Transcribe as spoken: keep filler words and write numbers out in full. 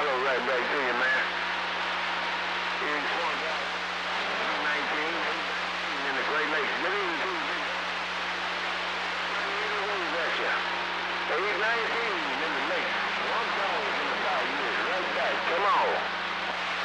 Hello, right back to you, man. Here's one guy, nineteen, in the Great Lakes. Good evening to you. Wave at you. eight nineteen in the lakes. One dog in the south. Right back. Come on.